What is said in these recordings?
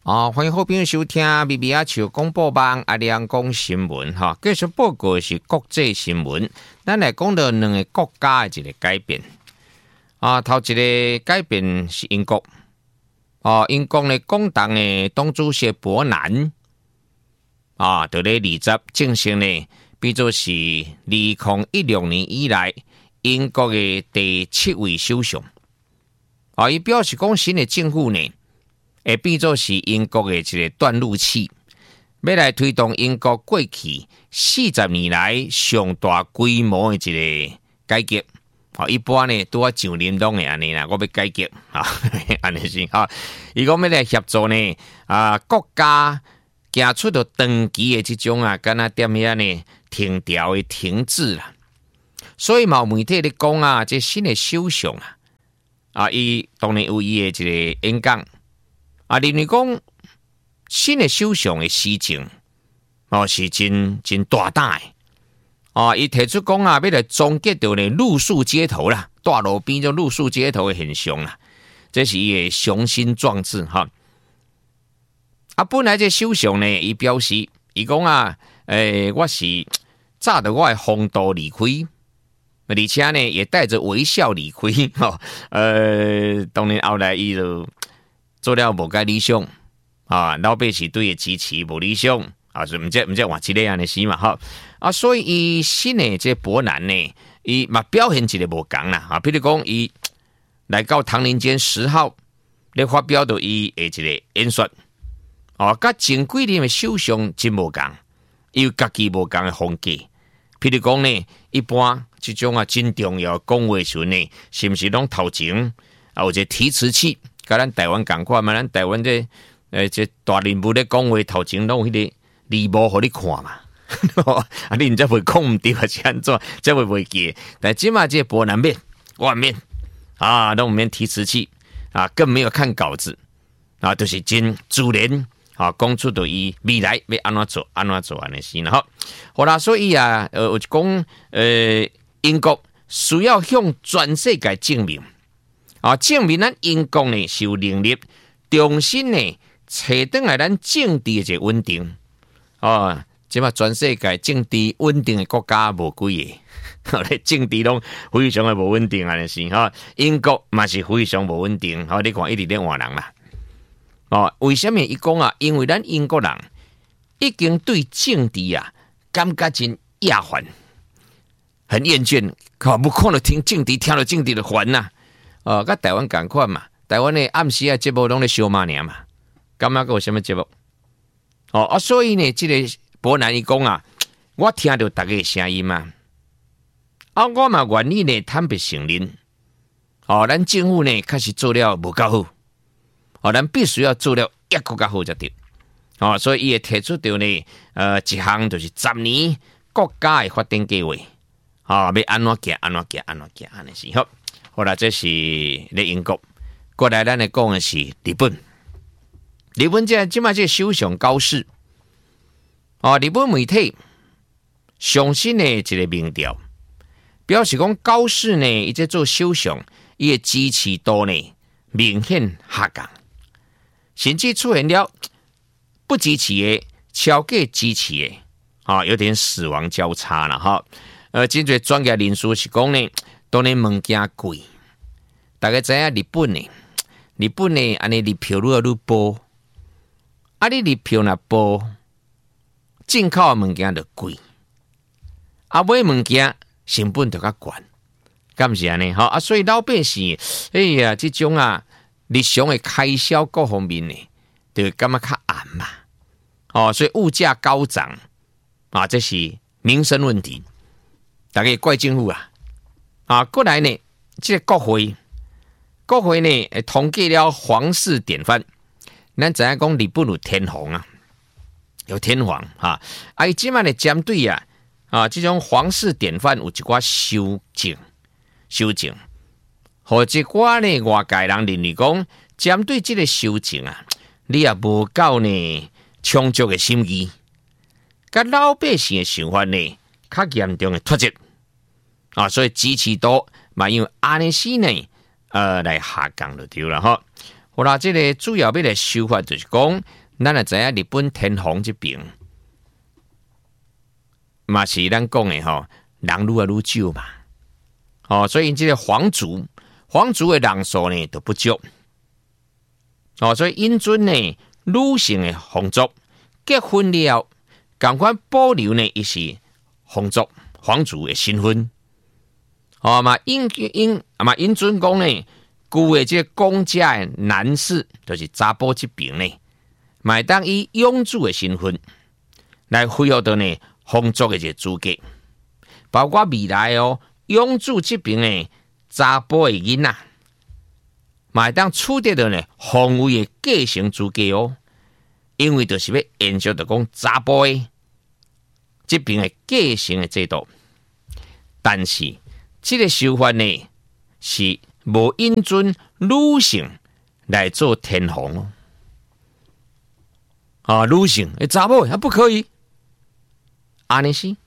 欢迎好朋友收听咪咪啊笑广播网阿亮讲新闻哈。继续报告的是国际新闻，咱来讲到两个国家的一个改变头一个改变是英国英国的工党的党主席伯南就咧20正式呢，变做是2016年以来英国的第7位首相伊表示讲新的政府呢会变做是英国的一个断路器，要来推动英国过去40年来上大规模的一个改革一般呢拄啊上林东的安尼啦，我要改革安尼是伊讲要来协助呢国家行出到长期的这种敢若点遐呢停调的停滞啦，所以嘛有媒体咧讲这新的首相伊当然有伊的一个演讲认为讲新的首相的施政是真大胆的伊提出讲要来终结掉呢露宿街头啦，大路边就露宿街头的现象啦，这是伊的雄心壮志本来这首相呢，伊表示伊讲我是早着我的风度离开，而且呢也带着微笑离开当然后来伊就做了无介理想老百姓对伊支持无理想所以唔知换一个安尼事嘛所以伊新的这伯南呢，伊嘛表现一个无同啦比如讲伊来到唐宁街10号咧发表到伊的一个演说甲前几年的首相真无同，伊有家己无同的风格。譬如讲呢，一般这种真重要讲话时呢，是不是拢头前有一个提词器？甲咱台湾同款嘛，咱台湾这大人物咧讲话头前拢有迄个字幕互你看嘛。你毋则会讲毋对还是安怎？则会袂记。但即马这伯南面、外面拢免提词器更没有看稿子都是真自然。讲出到伊未来要安怎做安尼事啦好啦，所以有讲英国需要向全世界证明证明咱英国呢是有能力重新呢找回来咱政治的一个稳定即嘛全世界政治稳定的国家无几个政治拢非常的无稳定安尼是英国嘛是非常无稳定你看一直咧换人啦为什么伊讲因为咱英国人已经对政治感觉真厌烦，很厌倦，不可能听政治，听到政治就烦呐。甲台湾同款嘛，台湾的暗时节目拢咧烧嘛尔嘛，感觉有什么节目？所以呢，这个伯南伊讲我听到大家的声音嘛，我嘛愿意呢坦白承认，咱政府呢确实做了无够好。咱必须要做了一个较好才对所以伊会提出到呢一项就是10年国家的发展计划要安怎行安尼是好啦，这是咧英国。过来咱来讲的是日本即马这首相高市日本媒体上新的一个民调表示讲高市呢伊在做首相伊的支持度呢明显下降，甚至出现了不支持的超过支持的有点死亡交叉了真侪专业人士是讲呢，当然物件贵，大家知影日本呢安尼日票愈来愈薄你日票若薄，进口的物件就贵买物件成本就较高，敢是安尼所以老百姓这种日常的开销各方面呢，就会感觉较暗嘛所以物价高涨这是民生问题，大家怪政府过来呢，这个国会呢通过了皇室典范。咱知影讲日本有天皇有天皇伊即摆呢针对这种皇室典范有一寡修正，或者寡呢外界人认为讲，针对这个修正你也无够呢充足的心意，甲老百姓的想法呢较严重的脱节所以支持度嘛用安尼时呢来下降就对了好啦，这个主要要来修法就是讲，咱也知影日本天皇这边，嘛是咱讲的吼，人愈来愈少嘛。所以这个皇族的人数呢都不足。所以因准呢，女性的皇族结婚了，赶快保留呢一些皇族的身份。因准讲呢，旧的这个公家的男士，就是查甫这边呢，买当以养子的身份来恢复到呢皇族的这个资格，包括未来养子这边的查甫的囡仔，买当取得到呢皇位的继承资格因为就是要延续到讲查甫的这边的继承的制度，但是这个修法呢是无因准女性来做天皇女性查某不可以，安尼是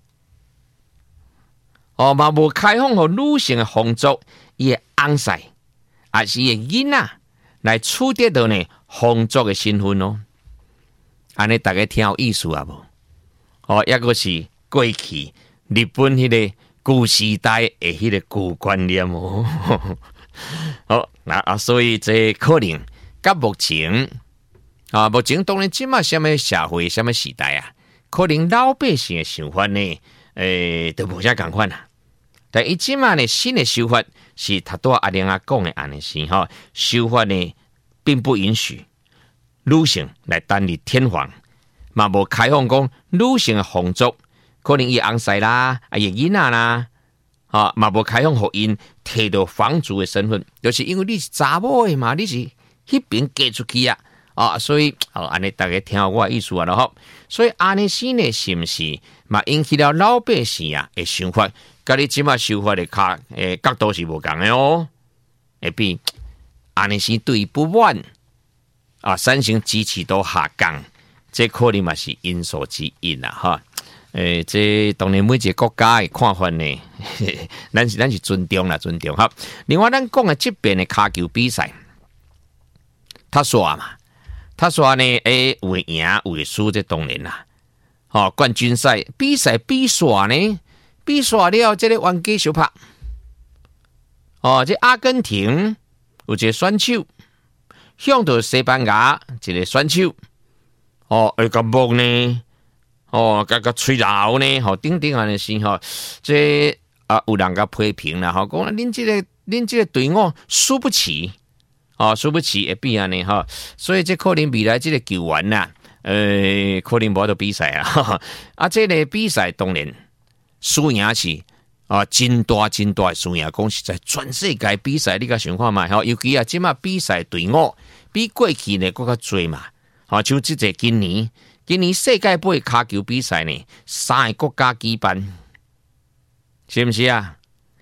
嘛无开放给女性的皇族，伊的翁婿也是伊的囡仔来取得到呢皇族的身份安尼大家听有意思啊无？抑个是过去日本迄个旧时代的迄个旧观念好，所以这可能甲目前目前当然即嘛什么社会什么时代啊，可能老百姓的想法呢，都无啥共款啊。但伊即嘛呢新的修法是他多阿玲讲的安尼是修法呢并不允许女性来担任天皇，嘛无开放讲女性的皇族，可能伊翁婿啦、伊囡仔啦，嘛无开放互因摕到皇族的身份，就是因为你是查某的嘛，你是迄边嫁出去所以安尼大家听我的意思咯所以安尼是呢，是毋是嘛引起了老百姓的想法，甲你即马修法的角度是无共的会比安尼是对不满产生支持度下降，这可能嘛是因素之一啦这当然每一个国家的看法呢，咱是尊重啦，尊重另外，咱讲的这边的骹球比赛，他说呢，有会赢有会输，这当然啦。冠军赛比赛比煞呢，比煞了，这个冤家相拍。这阿根廷有一个选手，向到西班牙一个选手，个木呢，个吹闹呢，等等安尼是这有人甲批评啦，讲恁这个队伍输不起。输不起会比安尼所以这可能未来这个球员可能无得比赛这个比赛当然输赢是真大的输赢，讲实在全世界比赛你甲想看嘛尤其即马比赛队伍比过去呢更较多嘛像即个今年世界杯骹球比赛呢3个国家举办，是毋是啊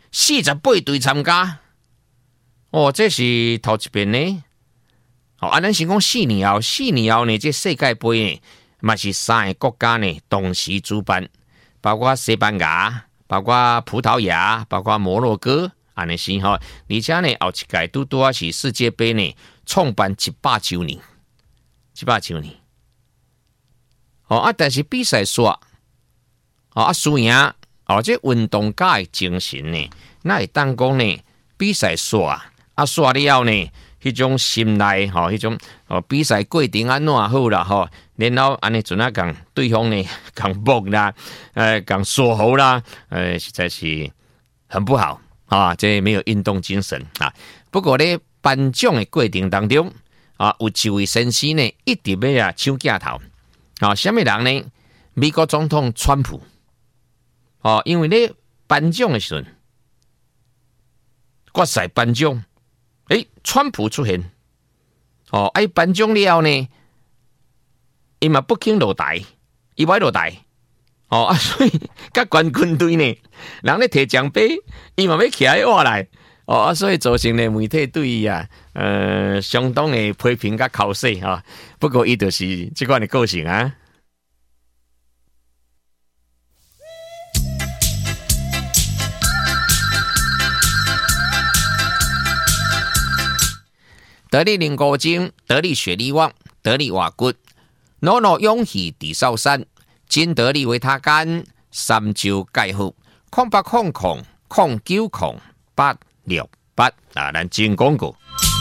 ？48队参加。这是头一遍呢。咱先讲4年后呢，这世界杯呢，嘛是3个国家呢同时主办，包括西班牙、包括葡萄牙、包括摩洛哥，安尼是而且呢，后一届拄是世界杯呢创办100周年。但是比赛煞输赢这运动家的精神呢，那会当讲呢比赛煞。煞了呢，迄种心内迄种比赛过程安怎好啦然后安尼阵共对方呢共搏啦，共说好啦，实在是很不好这没有运动精神不过咧颁奖的过程当中有一位先生呢一直要抢镜头什么人呢？美国总统川普因为咧颁奖的时阵，决赛颁奖。川普出现，颁奖了呢，伊嘛不肯落台，伊歹落台，所以甲冠军队呢，人咧摕奖杯，伊嘛要起来活来，所以造成呢媒体对伊相当的批评甲口水不过伊就是这款的个性得力灵骨精、得力血力旺、得力瓦骨、诺诺勇气地少山、金得力维他干、三周钙护、0800090868啊，咱进广告。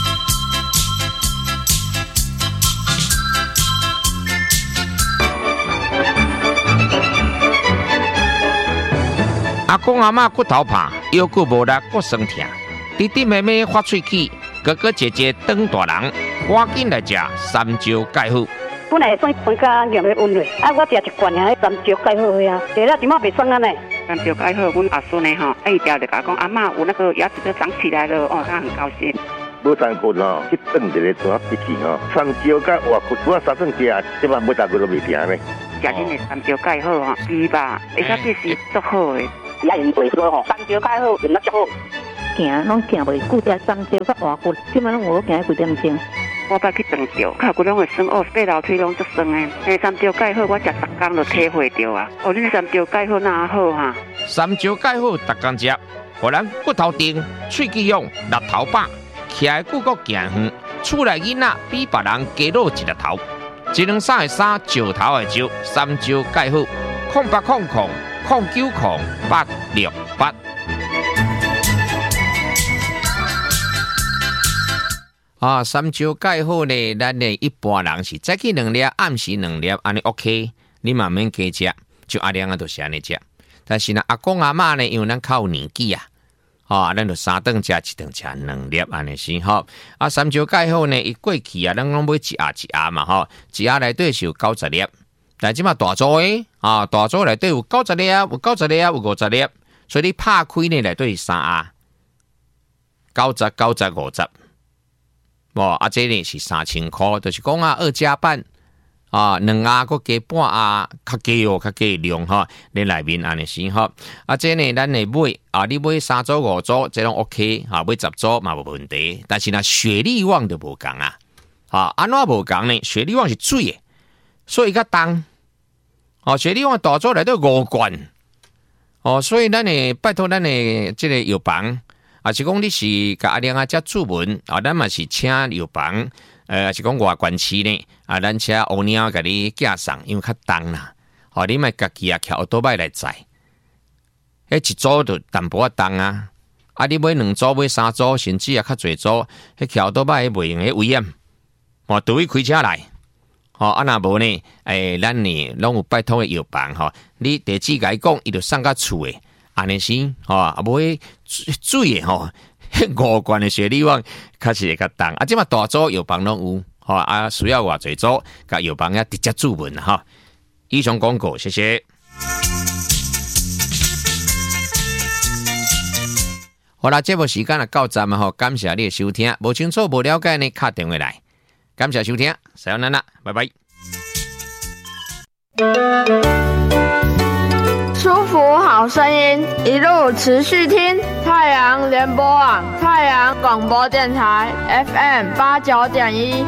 阿公阿嬷骨头怕，腰骨无力，骨酸痛，弟弟妹妹发喙齿，哥哥姐姐长大人，赶紧来吃三招钙护。 本来算分家养咧温嘞，我食一罐啊，三招钙护呀，食了怎么袂酸啊呢？ 三招钙护，阮阿孙呢吼，一条就甲讲阿嬷有那个牙齿都长起来了哦，他很高兴。 无三骨吼，去炖一个怎笔记吼，三招甲活骨，我三顿食，即摆每三骨都袂停呢。 食恁的三招钙护吼，猪吧，而且这是足好的。 也用袂说吼，三招钙护用得足好。 行拢行袂久，食三招甲活骨，即摆拢有行几点钟。 我捌去长照，脚骨拢会酸哦，爬楼梯拢足酸的。三招钙护我食10天就体会到啊。哦，恁三招钙护哪好哈？ 三招钙护逐工食，互咱骨头硬、喙齿勇、力头饱，徛的骨骼行远，厝内囡仔比别人加老一粒头。123的3，石头的石，三招钙护0800090868。啊，三招钙护呢，咱呢一般人是早起2粒，暗时2粒，安尼 OK， 你慢慢加食，就阿亮啊都是安尼食。但是呢，阿公阿嬷呢，因为咱较有年纪啊，咱就3顿食，1顿食2粒安尼是吼。啊，三招钙护呢，伊过去啊，咱拢买一盒嘛吼，一盒内底是有90粒，但即马大组的大组内底有90粒，有90粒，有50粒，所以你拍开呢内底是3盒，90、90、50。这呢是3000块，就是讲啊2加半2盒搁加半盒，较加哦，较加量哈，你内面安尼是哈。这呢咱会买你买3组5组，这拢 OK 买10组嘛无问题。但是呢，血力旺就无共啊，安怎无共呢？血力旺是水的，所以较重。血力旺大组内底5罐，所以咱呢拜托咱呢这个药房。是讲你是甲阿亮啊，遮注文咱嘛是请药房，是讲外县市呢，咱请乌鸟甲你寄送，因为较重啦，你莫家己徛奥多摆来载，一组就淡薄仔重啊，你买2组买3组，甚至较侪组，徛奥多摆袂用，危险，除非开车来，若无呢，咱呢拢有拜托的药房，你地址甲伊讲，伊就送到厝诶。安尼是买水的5罐的血力旺，确实会较重。即马大组药房拢有，需要偌侪组，甲药房直接注文哈。以上广告，谢谢。好啦，节目时间到站啊，感谢你的收听。无清楚、无了解呢，打电话来。感谢收听，さよなら，拜拜。 舒服好声音，一路持续听太阳联播网、太阳广播电台 FM89.1。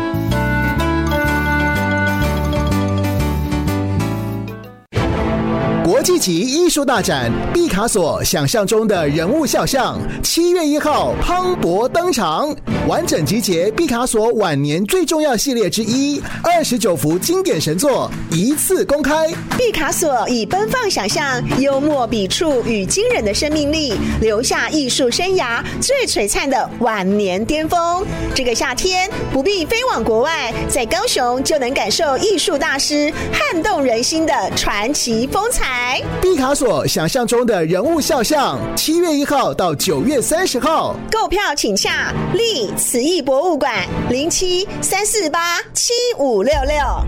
国际级艺术大展毕卡索想象中的人物肖像7月1号磅礴登场，完整集结毕卡索晚年最重要系列之一29幅经典神作一次公开。 毕卡索以奔放想象、幽默笔触与惊人的生命力，留下艺术生涯最璀璨的晚年巅峰。这个夏天不必飞往国外，在高雄就能感受艺术大师撼动人心的传奇风采。 毕卡索想象中的人物肖像7月1号到9月30号， 购票请洽立慈艺博物馆07-348-7566。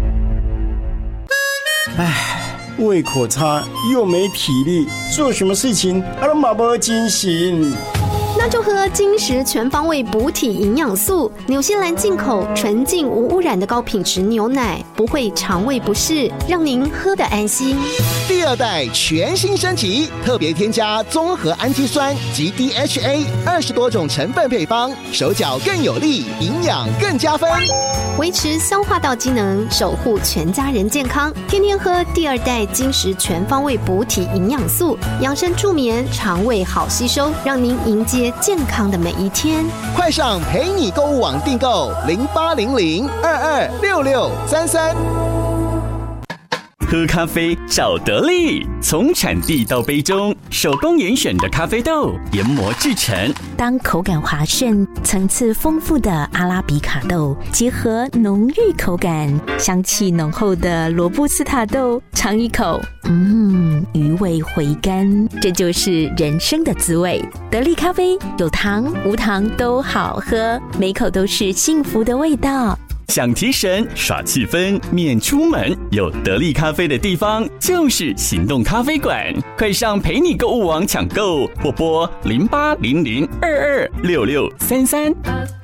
胃口差又没体力，做什么事情都没精神。 那就喝金石全方位补体营养素，纽西兰进口纯净无污染的高品质牛奶，不会肠胃不适，让您喝得安心。 第2代全新升级，特别添加综合氨基酸及 DHA 20多种成分配方，手脚更有力，营养更加分， 维持消化道机能，守护全家人健康。天天喝第2代金石全方位补体营养素，养生助眠，肠胃好吸收，让您迎接接健康的每一天。 快上陪你购物网订购0800226633。 喝咖啡找得力，从产地到杯中，手工严选的咖啡豆研磨制成。 当口感滑顺、层次丰富的阿拉比卡豆结合浓郁口感、香气浓厚的罗布斯塔豆，尝一口，余味回甘，这就是人生的滋味。得力咖啡有糖无糖都好喝，每口都是幸福的味道。 想提神耍气氛免出门，有得力咖啡的地方就是行动咖啡馆。快上陪你购物网抢购，或拨0800226633。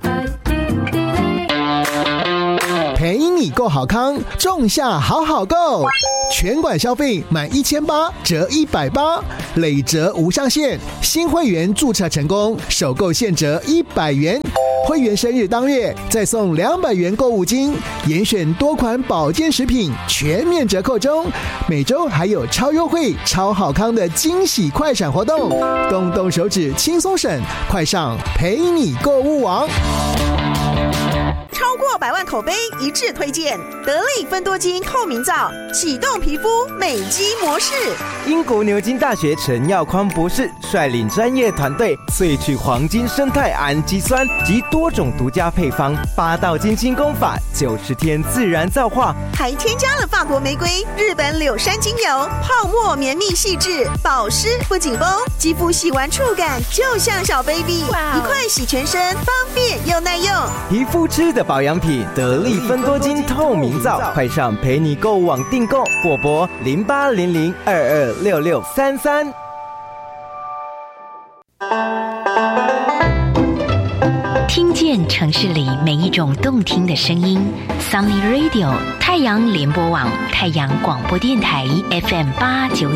陪你购好康，仲夏好好购，全馆消费满1800折180，累折无上限。新会员注册成功，首购现折100元。会员生日当月再送200元购物金，严选多款保健食品全面折扣中，每周还有超优惠、超好康的惊喜快闪活动，动动手指轻松省，快上陪你购物网。 超过100万口碑一致推荐得力芬多精透明皂，启动皮肤美肌模式。 英国牛津大学陈耀宽博士率领专业团队萃取黄金生态氨基酸及多种独家配方，8道精心工法，90天自然皂化， 还添加了法国玫瑰、日本柳杉精油，泡沫绵密细致，保湿不紧绷，肌肤洗完触感就像小 baby， 一块洗全身，方便又耐用。 皮肤吃的保养品得力芬多精透明皂，快上陪你购物网订购，或拨0800226633。 听见城市里每一种动听的声音 ，Sunny Radio 太阳联播网、太阳广播电台 FM89.1